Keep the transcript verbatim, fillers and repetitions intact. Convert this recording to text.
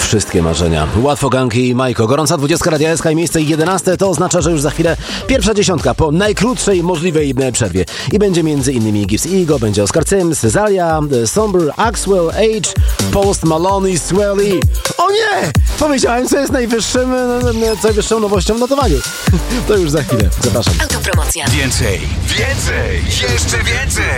wszystkie marzenia. Łatwo Ganki i Majko. Gorąca dwudziestka Radia S K i miejsce jedenaste. To oznacza, że już za chwilę pierwsza dziesiątka po najkrótszej możliwej przerwie. I będzie między innymi Gibbs Ego, będzie Oscar Sims, Zalia, Somber, Axwell, H, Post Malone i Swelly. O nie! Powiedziałem, co jest najwyższym, najwyższą nowością w notowaniu. To już za chwilę. Zapraszam. Autopromocja. Więcej, więcej, jeszcze więcej.